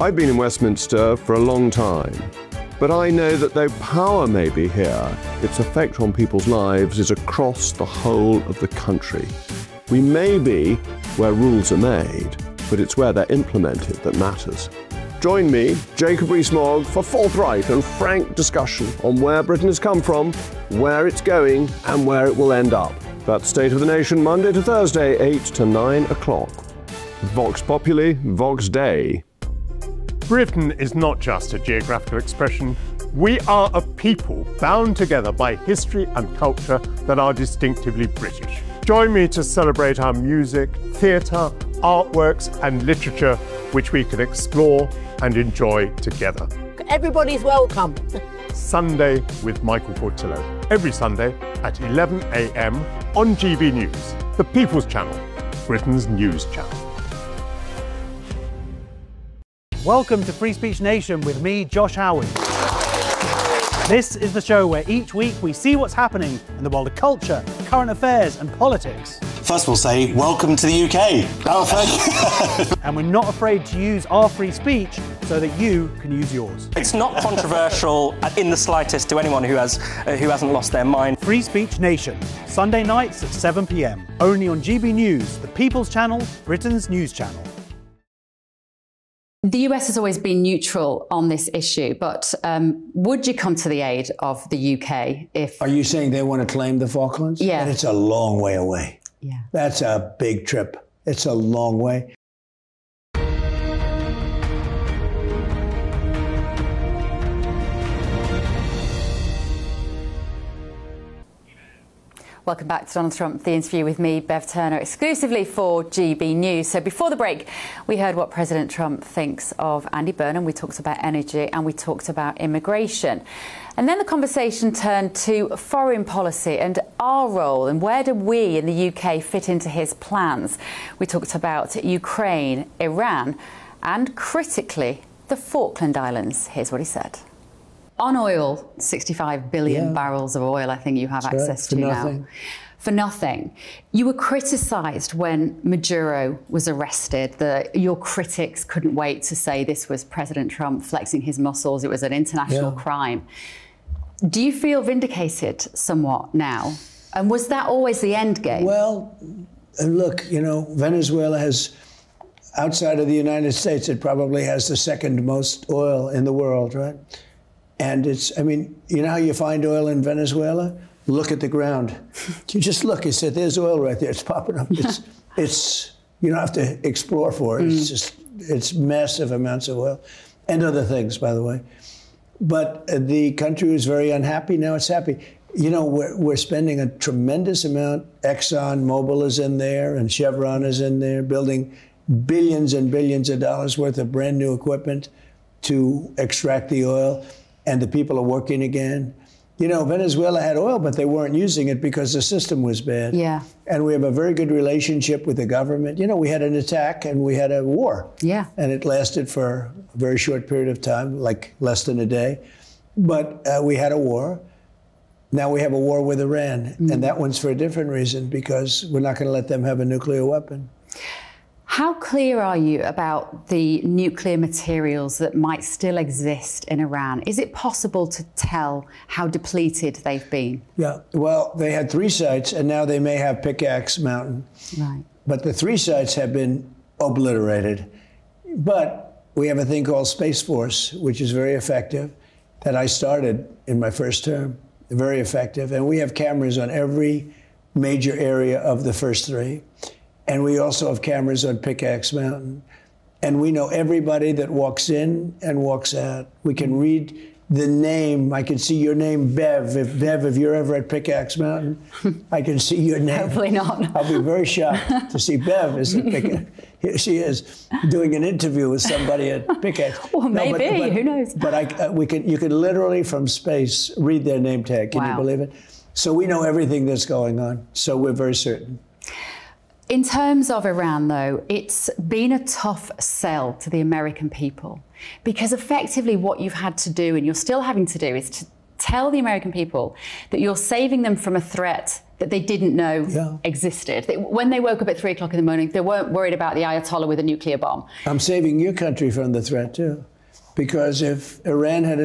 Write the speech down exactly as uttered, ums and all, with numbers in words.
I've been in Westminster for a long time, but I know that though power may be here, its effect on people's lives is across the whole of the country. We may be where rules are made, but it's where they're implemented that matters. Join me, Jacob Rees-Mogg, for forthright and frank discussion on where Britain has come from, where it's going, and where it will end up. That's State of the Nation, Monday to Thursday, eight to nine o'clock. Vox Populi, Vox Dei. Britain is not just a geographical expression. We are a people bound together by history and culture that are distinctively British. Join me to celebrate our music, theatre, artworks and literature, which we can explore and enjoy together. Everybody's welcome. Sunday with Michael Portillo. Every Sunday at eleven a m on G B News, the People's Channel, Britain's news channel. Welcome to Free Speech Nation with me, Josh Howard. This is the show where each week we see what's happening in the world of culture, current affairs and politics. First we'll say, welcome to the U K. Oh, thank you. And we're not afraid to use our free speech so that you can use yours. It's not controversial in the slightest to anyone who, has, uh, who hasn't lost their mind. Free Speech Nation, Sunday nights at seven p m, only on G B News, the People's Channel, Britain's news channel. The U S has always been neutral on this issue, but um, would you come to the aid of the U K if... Are you saying they want to claim the Falklands? Yeah. And it's a long way away. Yeah. That's a big trip. It's a long way. Welcome back to Donald Trump, the interview with me, Bev Turner, exclusively for G B News. So before the break, we heard what President Trump thinks of Andy Burnham. We talked about energy and we talked about immigration. And then the conversation turned to foreign policy and our role and where do we in the U K fit into his plans. We talked about Ukraine, Iran and, critically, the Falkland Islands. Here's what he said. On oil, sixty-five billion yeah. barrels of oil, I think you have That's access right. to nothing. now. For nothing. You were criticised when Maduro was arrested. The, your critics couldn't wait to say this was President Trump flexing his muscles. It was an international yeah. crime. Do you feel vindicated somewhat now? And was that always the end game? Well, look, you know, Venezuela has, outside of the United States, it probably has the second most oil in the world, right? And it's, I mean, you know how you find oil in Venezuela? Look at the ground. You just look, it's, there's oil right there, it's popping up. It's, it's you don't have to explore for it. It's just, it's massive amounts of oil. And other things, by the way. But uh, the country was very unhappy, now it's happy. You know, we're, we're spending a tremendous amount. Exxon Mobil is in there and Chevron is in there, building billions and billions of dollars worth of brand new equipment to extract the oil. And the people are working again. You know, Venezuela had oil, but they weren't using it because the system was bad. Yeah. And we have a very good relationship with the government. You know, we had an attack and we had a war. Yeah. And it lasted for a very short period of time, like less than a day. But uh, we had a war. Now we have a war with Iran. Mm. And that one's for a different reason, because we're not going to let them have a nuclear weapon. How clear are you about the nuclear materials that might still exist in Iran? Is it possible to tell how depleted they've been? Yeah, well, they had three sites, and now they may have Pickaxe Mountain. Right. But the three sites have been obliterated. But we have a thing called Space Force, which is very effective, that I started in my first term. Very effective. And we have cameras on every major area of the first three. And we also have cameras on Pickaxe Mountain. And we know everybody that walks in and walks out. We can read the name. I can see your name, Bev. If Bev, if you're ever at Pickaxe Mountain, I can see your name. Hopefully not. I'll be very shocked to see Bev is at Pickaxe. Here she is doing an interview with somebody at Pickaxe. Well, no, maybe, but, but, who knows? But I, uh, we can, you can literally from space read their name tag. Can wow. you believe it? So we know everything that's going on. So we're very certain. In terms of Iran, though, it's been a tough sell to the American people because effectively what you've had to do, and you're still having to do, is to tell the American people that you're saving them from a threat that they didn't know Yeah. existed. They, when they woke up at three o'clock in the morning, they weren't worried about the Ayatollah with a nuclear bomb. I'm saving your country from the threat, too. Because if Iran had